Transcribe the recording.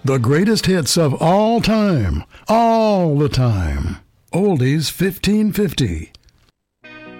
The greatest hits of all time, all the time. Oldies 1550.